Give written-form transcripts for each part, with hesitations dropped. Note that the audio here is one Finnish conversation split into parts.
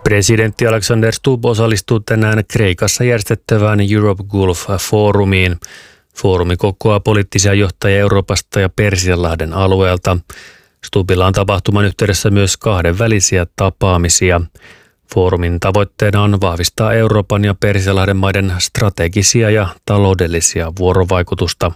Presidentti Alexander Stubb osallistuu tänään Kreikassa järjestettävään Europe Gulf Forumiin. Foorumi kokoaa poliittisia johtajia Euroopasta ja Persianlahden alueelta. Stubbilla on tapahtuman yhteydessä myös kahdenvälisiä tapaamisia. Foorumin tavoitteena on vahvistaa Euroopan ja Persianlahden maiden strategisia ja taloudellisia vuorovaikutusta.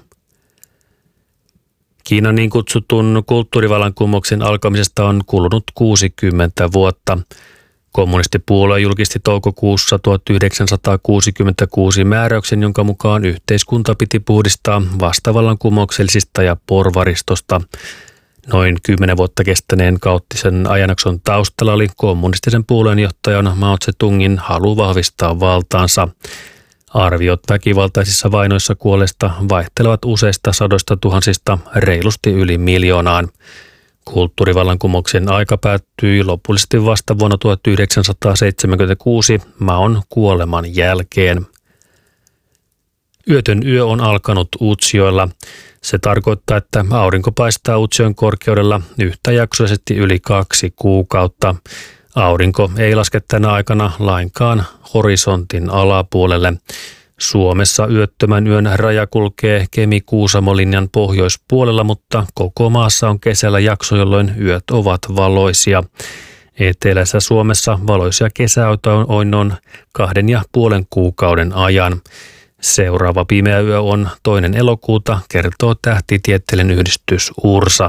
Kiinan niin kutsutun kulttuurivallankumouksen alkamisesta on kulunut 60 vuotta. Kommunistipuolue julkisti toukokuussa 1966 määräyksen, jonka mukaan yhteiskunta piti puhdistaa vastavallankumouksellisista ja porvaristosta. Noin 10 vuotta kestäneen kaoottisen ajanjakson taustalla oli kommunistisen puolueen johtajan Mao Tse-tungin halu vahvistaa valtaansa. Arviot väkivaltaisissa vainoissa kuolleista vaihtelevat useista sadoista tuhansista reilusti yli miljoonaan. Kulttuurivallankumouksen aika päättyi lopullisesti vasta vuonna 1976 Maon kuoleman jälkeen. Yötön yö on alkanut Utsjoella. Se tarkoittaa, että aurinko paistaa Utsjoen korkeudella yhtäjaksoisesti yli 2 kuukautta. Aurinko ei laske tänä aikana lainkaan horisontin alapuolelle. Suomessa yöttömän yön raja kulkee Kemi-Kuusamo-linjan pohjoispuolella, mutta koko maassa on kesällä jakso, jolloin yöt ovat valoisia. Etelässä Suomessa valoisia kesäöitä on noin 2,5 kuukauden ajan. Seuraava pimeä yö on 2. elokuuta, kertoo tähtitieteellinen yhdistys URSA.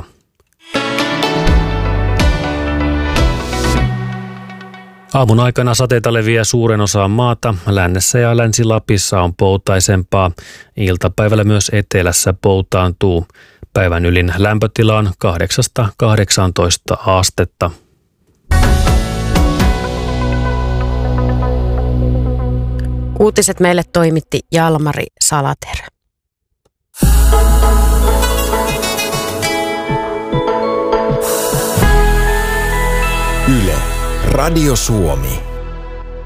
Aamun aikana sateita leviää suuren osaan maata. Lännessä ja Länsi-Lapissa on poutaisempaa. Iltapäivällä myös etelässä poutaantuu. Päivän ylin lämpötila on 8-18 astetta. Uutiset meille toimitti Jalmari Salater. Yle, Radio Suomi.